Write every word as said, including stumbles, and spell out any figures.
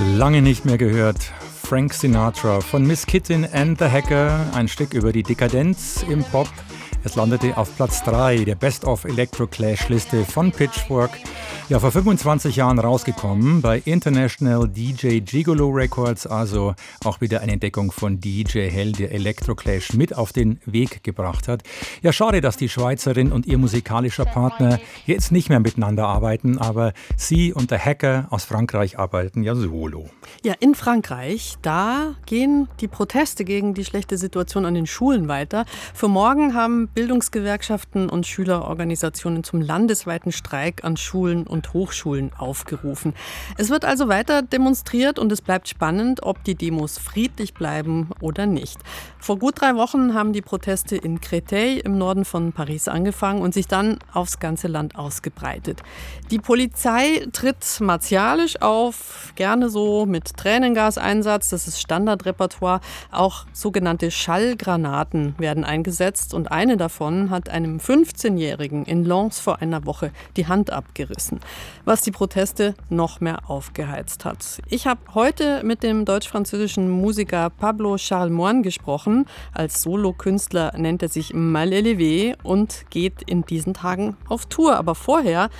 Lange nicht mehr gehört. Frank Sinatra von Miss Kittin and the Hacker, ein Stück über die Dekadenz im Pop. Es landete auf Platz drei der Best-of-Electro-Clash-Liste von Pitchfork. Ja, vor fünfundzwanzig Jahren rausgekommen bei International D J Gigolo Records, also auch wieder eine Entdeckung von D J Hell, der Electro-Clash mit auf den Weg gebracht hat. Ja, schade, dass die Schweizerin und ihr musikalischer Partner jetzt nicht mehr miteinander arbeiten, aber sie und der Hacker aus Frankreich arbeiten ja solo. Ja, in Frankreich, da gehen die Proteste gegen die schlechte Situation an den Schulen weiter. Für morgen haben Bildungsgewerkschaften und Schülerorganisationen zum landesweiten Streik an Schulen und Hochschulen aufgerufen. Es wird also weiter demonstriert und es bleibt spannend, ob die Demos friedlich bleiben oder nicht. Vor gut drei Wochen haben die Proteste in Créteil im Norden von Paris angefangen und sich dann aufs ganze Land ausgebreitet. Die Polizei tritt martialisch auf, gerne so mit Tränengaseinsatz, das ist Standardrepertoire. Auch sogenannte Schallgranaten werden eingesetzt und eine davon hat einem fünfzehnjährigen in Lens vor einer Woche die Hand abgerissen, was die Proteste noch mehr aufgeheizt hat. Ich habe heute mit dem deutsch-französischen Musiker Pablo Charles Moine gesprochen. Als Solokünstler nennt er sich Mal Élevé und geht in diesen Tagen auf Tour. Aber vorher